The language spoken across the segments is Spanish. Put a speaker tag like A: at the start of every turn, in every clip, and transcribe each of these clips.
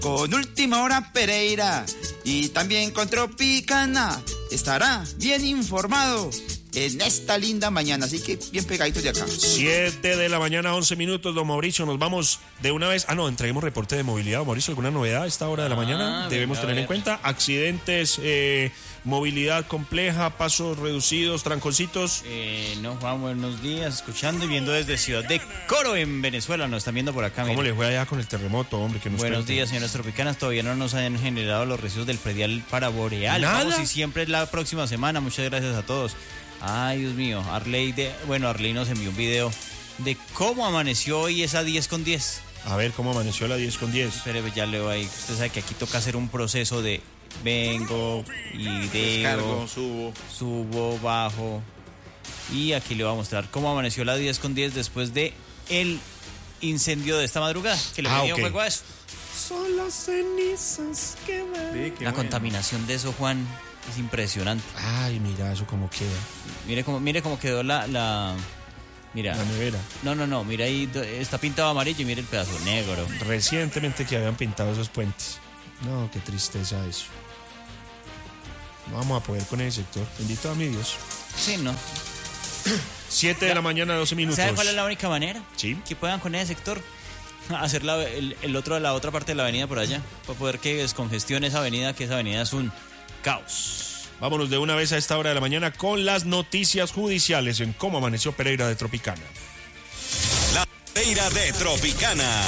A: con Última Hora Pereira y también con Tropicana. Estará bien informado en esta linda mañana, así que bien pegaditos de acá.
B: 7 de la mañana, 11 minutos, don Mauricio, nos vamos de una vez. Entreguemos reporte de movilidad. Mauricio, ¿alguna novedad a esta hora de la mañana? Debemos tener en cuenta accidentes, movilidad compleja, pasos reducidos, tranconcitos.
C: No, Juan, buenos días, escuchando y viendo desde Ciudad de Coro en Venezuela, nos están viendo por acá.
B: ¿Cómo le fue allá con el terremoto, hombre?
C: Buenos días, señores tropicanas, todavía no nos han generado los residuos del predial para Boreal.
B: ¿Nada?
C: Vamos, y siempre es la próxima semana, muchas gracias a todos. Ay, Dios mío, Arley nos envió un video de cómo amaneció hoy esa 10 con 10.
B: A ver, ¿cómo amaneció la 10 con 10?
C: Pero ya leo ahí, usted sabe que aquí toca hacer un proceso de vengo, video, subo, bajo. Y aquí le voy a mostrar cómo amaneció la 10 con 10 después de el incendio de esta madrugada, que le pedía un juego a eso.
B: Son las cenizas que van.
C: La contaminación de eso, Juan, es impresionante.
B: Ay, mira eso cómo queda.
C: Mire cómo quedó la mira.
B: La nevera.
C: No, mira ahí, está pintado amarillo y mire el pedazo negro.
B: Recientemente que habían pintado esos puentes. No, qué tristeza eso. No vamos a poder con ese sector. Bendito a mi Dios.
C: Sí, no.
B: 7 de la mañana, 12 minutos.
C: ¿Sabe cuál es la única manera?
B: Sí.
C: Que puedan con ese sector hacer la otra parte de la avenida por allá, para poder que descongestione esa avenida, que esa avenida es un caos.
B: Vámonos de una vez a esta hora de la mañana con las noticias judiciales en cómo amaneció Pereira de Tropicana.
D: La Pereira de Tropicana.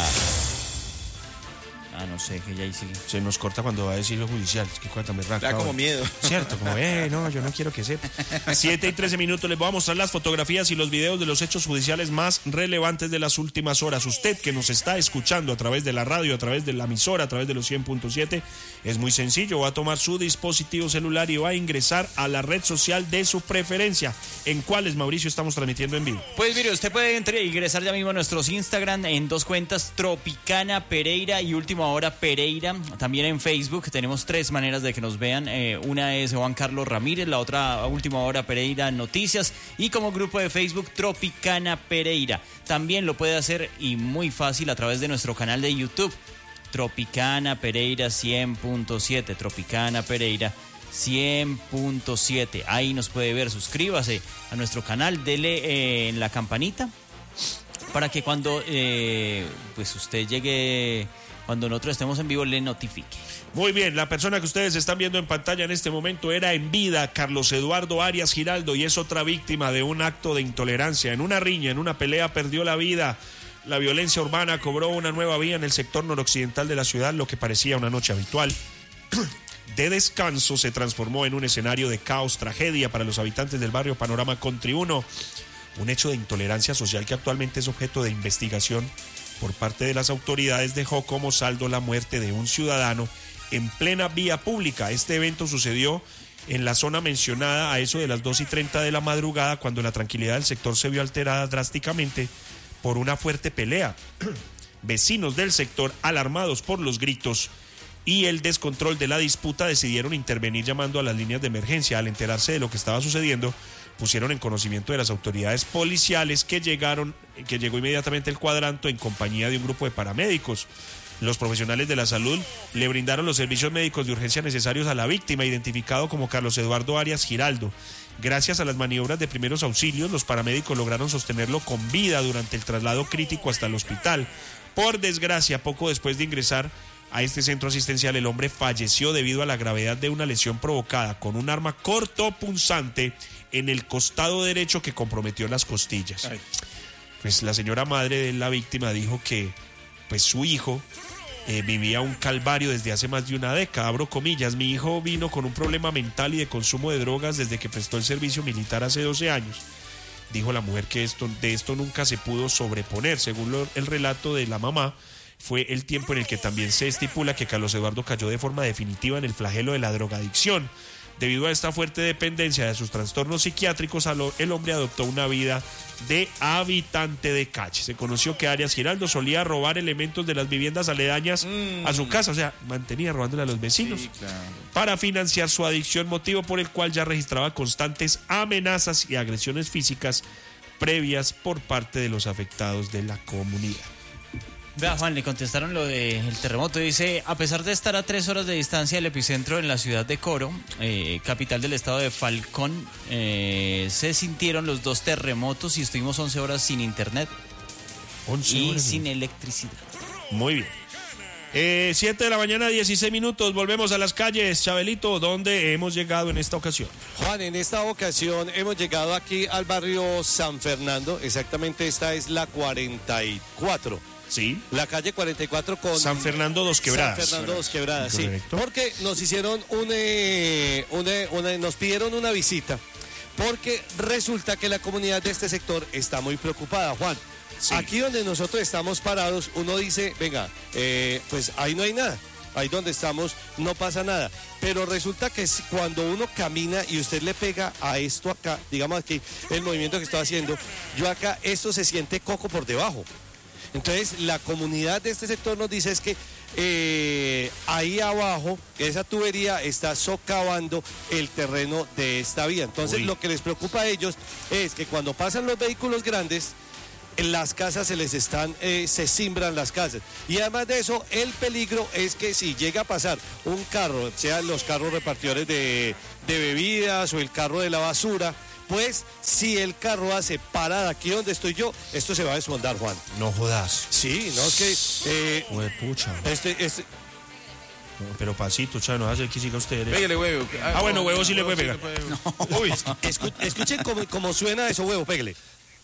C: No sé, que ya ahí sigue.
B: Se nos corta cuando va a decir lo judicial. Es que cuéntame,
A: Da como miedo.
B: Cierto, como, no, yo no quiero que sepa. 7 y 13 minutos, les voy a mostrar las fotografías y los videos de los hechos judiciales más relevantes de las últimas horas. Usted que nos está escuchando a través de la radio, a través de la emisora, a través de los 100.7, es muy sencillo. Va a tomar su dispositivo celular y va a ingresar a la red social de su preferencia. ¿En cuáles, Mauricio, estamos transmitiendo en vivo?
C: Pues mire, usted puede ingresar ya mismo a nuestros Instagram en dos cuentas, Tropicana Pereira y Última Hora Pereira. También en Facebook tenemos 3 maneras de que nos vean. Una es Juan Carlos Ramírez, la otra Última Hora Pereira Noticias, y como grupo de Facebook Tropicana Pereira. También lo puede hacer, y muy fácil, a través de nuestro canal de YouTube, Tropicana Pereira 100.7, Tropicana Pereira 100.7. Ahí nos puede ver. Suscríbase a nuestro canal, dele en la campanita para que cuando pues usted llegue, cuando nosotros estemos en vivo, le notifique.
B: Muy bien, la persona que ustedes están viendo en pantalla en este momento era en vida Carlos Eduardo Arias Giraldo, y es otra víctima de un acto de intolerancia. En una riña, en una pelea, perdió la vida. La violencia urbana cobró una nueva vía en el sector noroccidental de la ciudad. Lo que parecía una noche habitual de descanso se transformó en un escenario de caos, tragedia para los habitantes del barrio Panorama Country 1. Un hecho de intolerancia social que actualmente es objeto de investigación por parte de las autoridades dejó como saldo la muerte de un ciudadano en plena vía pública. Este evento sucedió en la zona mencionada a eso de las 2:30 de la madrugada, cuando la tranquilidad del sector se vio alterada drásticamente por una fuerte pelea. Vecinos del sector, alarmados por los gritos y el descontrol de la disputa, decidieron intervenir llamando a las líneas de emergencia. Al enterarse de lo que estaba sucediendo, pusieron en conocimiento de las autoridades policiales, que llegó inmediatamente el cuadrante en compañía de un grupo de paramédicos. Los profesionales de la salud le brindaron los servicios médicos de urgencia necesarios a la víctima, identificado como Carlos Eduardo Arias Giraldo. Gracias a las maniobras de primeros auxilios, los paramédicos lograron sostenerlo con vida durante el traslado crítico hasta el hospital. Por desgracia, poco después de ingresar a este centro asistencial, el hombre falleció debido a la gravedad de una lesión provocada con un arma cortopunzante en el costado derecho que comprometió las costillas. Ay. Pues la señora madre de la víctima dijo que pues su hijo vivía un calvario desde hace más de una década. Abro comillas: mi hijo vino con un problema mental y de consumo de drogas desde que prestó el servicio militar hace 12 años. Dijo la mujer que de esto nunca se pudo sobreponer. Según el relato de la mamá, fue el tiempo en el que también se estipula que Carlos Eduardo cayó de forma definitiva en el flagelo de la drogadicción. Debido a esta fuerte dependencia de sus trastornos psiquiátricos, el hombre adoptó una vida de habitante de calle. Se conoció que Arias Giraldo solía robar elementos de las viviendas aledañas a su casa, o sea, mantenía robándole a los vecinos, sí, claro, para financiar su adicción, motivo por el cual ya registraba constantes amenazas y agresiones físicas previas por parte de los afectados de la comunidad.
C: Vea, Juan, le contestaron lo del terremoto. Dice, a pesar de estar a 3 horas de distancia del epicentro en la ciudad de Coro, capital del estado de Falcón, se sintieron los 2 terremotos y estuvimos 11 horas sin internet
B: 11
C: y
B: horas.
C: sin electricidad.
B: Muy bien. 7 de la mañana, 16 minutos. Volvemos a las calles, Chabelito, ¿dónde hemos llegado en esta ocasión?
E: Juan, en esta ocasión hemos llegado aquí al barrio San Fernando. Exactamente, esta es la 44.
B: Sí.
E: La calle 44 con...
B: San Fernando Dos Quebradas.
E: San Fernando Dos Quebradas, sí.
B: Correcto.
E: Porque nos hicieron nos pidieron una visita. Porque resulta que la comunidad de este sector está muy preocupada, Juan.
B: Sí.
E: Aquí donde nosotros estamos parados, uno dice, venga, pues ahí no hay nada. Ahí donde estamos no pasa nada. Pero resulta que cuando uno camina y usted le pega a esto acá, digamos aquí, el movimiento que estoy haciendo, yo acá, esto se siente coco por debajo. Entonces, la comunidad de este sector nos dice es que ahí abajo, esa tubería está socavando el terreno de esta vía. Entonces,
B: Uy.
E: lo que les preocupa a ellos es que cuando pasan los vehículos grandes, en las casas se simbran las casas. Y además de eso, el peligro es que si llega a pasar un carro, sean los carros repartidores de bebidas o el carro de la basura, pues si el carro hace parada aquí donde estoy yo, esto se va a desfondar, Juan.
B: No jodas.
E: Sí, no es que...
B: Pucha.
E: este,
B: No, pero pasito, Chava, no hace que siga usted.
F: Pégale, huevo.
B: Ah, bueno, huevo sí le puede pegar.
E: uy, escuchen cómo suena eso, huevo, pégale.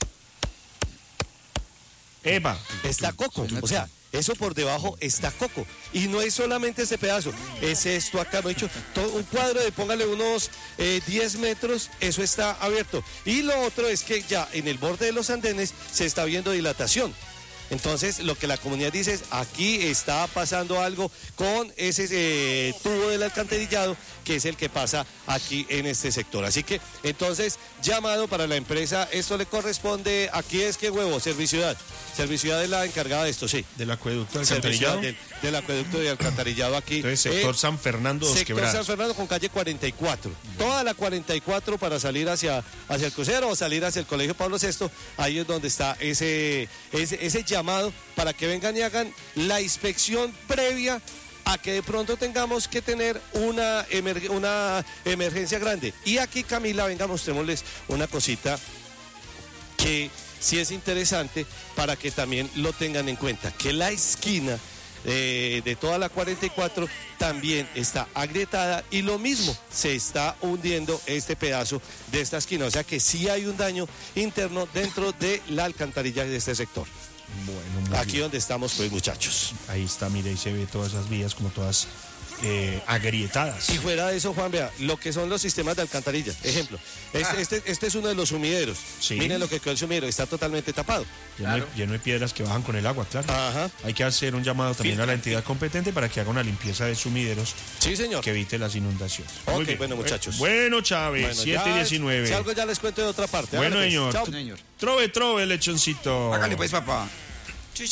B: Epa.
E: Está coco, o sea, eso por debajo está coco. Y no es solamente ese pedazo, es esto acá, me he dicho, todo un cuadro de, póngale unos 10 metros, eso está abierto. Y lo otro es que ya en el borde de los andenes se está viendo dilatación. Entonces, lo que la comunidad dice es, aquí está pasando algo con ese tubo del alcantarillado, que es el que pasa aquí en este sector. Así que, entonces, llamado para la empresa, esto le corresponde, aquí es que huevo, Serviciudad. Serviciudad es la encargada de esto, sí.
B: Del acueducto del
E: Serviciudad
B: alcantarillado.
E: del acueducto de alcantarillado aquí.
B: Entonces, sector San Fernando Dos
E: Sector
B: Quebradas.
E: San Fernando con calle 44. Toda la 44 para salir hacia el crucero o salir hacia el Colegio Pablo VI. Ahí es donde está ese llamado para que vengan y hagan la inspección previa a que de pronto tengamos que tener una emergencia grande. Y aquí, Camila, venga, mostrémosles una cosita que sí es interesante para que también lo tengan en cuenta, que la esquina de toda la 44 también está agrietada y lo mismo, se está hundiendo este pedazo de esta esquina, o sea que sí hay un daño interno dentro de la alcantarilla de este sector.
B: Bueno, muy
E: Aquí
B: bien.
E: donde estamos, pues, muchachos.
B: Ahí está, mire, y se ve todas esas vías como todas agrietadas.
E: Y fuera de eso, Juan, vea, lo que son los sistemas de alcantarilla. Ejemplo, este es uno de los sumideros.
B: Sí.
E: Miren lo que quedó el sumidero, está totalmente tapado.
B: Lleno de piedras que bajan con el agua, claro.
E: Ajá.
B: Hay que hacer un llamado también a la entidad competente para que haga una limpieza de sumideros
E: Sí, señor.
B: que evite las inundaciones. Muy
E: Ok,
B: bien.
E: bueno, muchachos.
B: Bueno, Chávez,
E: Bueno,
B: 7 y
E: ya,
B: 19.
E: Si algo ya les cuento de otra parte.
B: Bueno,
E: Hágale, pues.
B: señor.
E: Chao.
A: Señor.
B: Trove, lechoncito.
A: Hágale pues, papá.